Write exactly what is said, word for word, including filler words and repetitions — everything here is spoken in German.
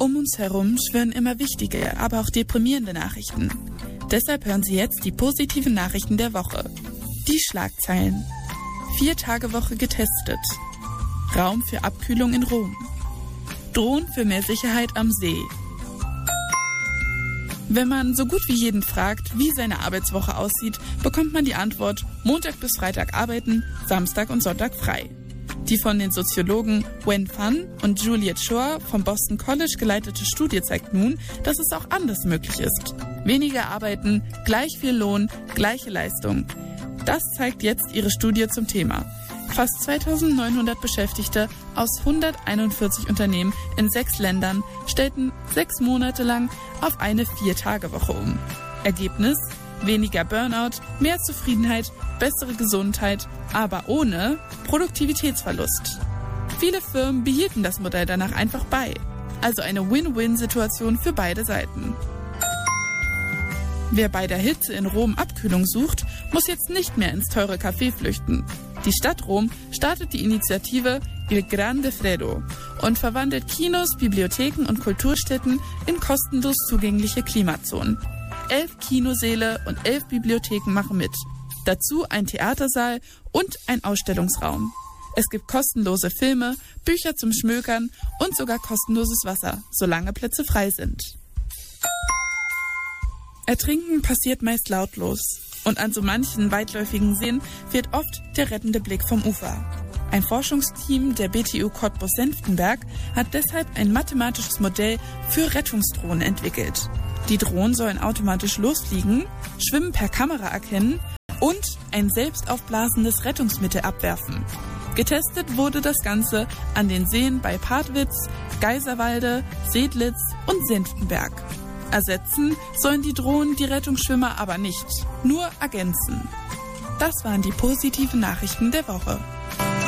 Um uns herum schwirren immer wichtige, aber auch deprimierende Nachrichten. Deshalb hören Sie jetzt die positiven Nachrichten der Woche. Die Schlagzeilen. Vier-Tage-Woche getestet. Raum für Abkühlung in Rom. Drohnen für mehr Sicherheit am See. Wenn man so gut wie jeden fragt, wie seine Arbeitswoche aussieht, bekommt man die Antwort: Montag bis Freitag arbeiten, Samstag und Sonntag frei. Die von den Soziologen Wen Fan und Juliet Schor vom Boston College geleitete Studie zeigt nun, dass es auch anders möglich ist. Weniger arbeiten, gleich viel Lohn, gleiche Leistung. Das zeigt jetzt ihre Studie zum Thema. Fast zweitausendneunhundert Beschäftigte aus hunderteinundvierzig Unternehmen in sechs Ländern stellten sechs Monate lang auf eine Vier-Tage-Woche um. Ergebnis: weniger Burnout, mehr Zufriedenheit, bessere Gesundheit, aber ohne Produktivitätsverlust. Viele Firmen behielten das Modell danach einfach bei. Also eine Win-Win-Situation für beide Seiten. Wer bei der Hitze in Rom Abkühlung sucht, muss jetzt nicht mehr ins teure Café flüchten. Die Stadt Rom startet die Initiative Il Grande Freddo und verwandelt Kinos, Bibliotheken und Kulturstätten in kostenlos zugängliche Klimazonen. Elf Kinosäle und elf Bibliotheken machen mit. Dazu ein Theatersaal und ein Ausstellungsraum. Es gibt kostenlose Filme, Bücher zum Schmökern und sogar kostenloses Wasser, solange Plätze frei sind. Ertrinken passiert meist lautlos. Und an so manchen weitläufigen Seen fehlt oft der rettende Blick vom Ufer. Ein Forschungsteam der B T U Cottbus-Senftenberg hat deshalb ein mathematisches Modell für Rettungsdrohnen entwickelt. Die Drohnen sollen automatisch losfliegen, Schwimmen per Kamera erkennen und ein selbst aufblasendes Rettungsmittel abwerfen. Getestet wurde das Ganze an den Seen bei Partwitz, Geiserwalde, Sedlitz und Senftenberg. Ersetzen sollen die Drohnen die Rettungsschwimmer aber nicht, nur ergänzen. Das waren die positiven Nachrichten der Woche.